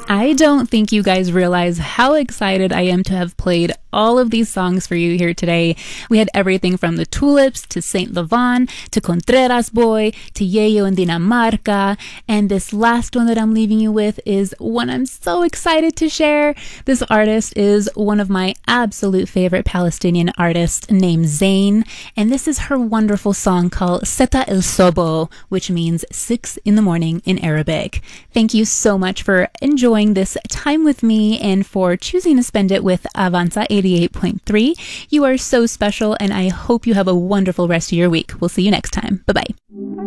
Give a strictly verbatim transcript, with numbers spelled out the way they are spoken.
I don't think you guys realize how excited I am to have played all of these songs for you here today. We had everything from the Tulips to Saint Laurent to Contreras Boy to Yayo and Dinamarca. And this last one that I'm leaving you with is one I'm so excited to share. This artist is one of my absolute favorite Palestinian artists named Zayn. And this is her wonderful song called Seta El Sobo, which means six in the morning in Arabic. Thank you so much for enjoying this time with me and for choosing to spend it with Avanza eighty-eight point three. You are so special, and I hope you have a wonderful rest of your week. We'll see you next time. Bye-bye.